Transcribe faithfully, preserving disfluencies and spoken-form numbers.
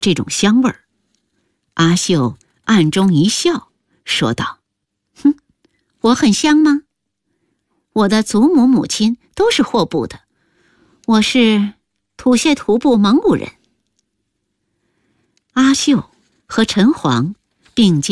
这种香味儿。阿秀暗中一笑，说道：“哼，我很香吗？我的祖母母亲都是霍部的，我是土谢图部蒙古人。”阿秀和陈黄并肩